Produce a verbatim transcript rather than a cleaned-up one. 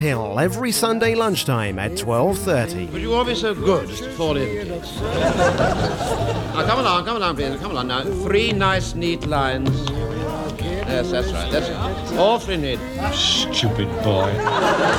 Hill every Sunday lunchtime at twelve thirty. Would you all be so good as to fall in? Now, come along, come along, please. Come along now. Three nice, neat lines. Yes, that's right. That's all three neat. Stupid boy.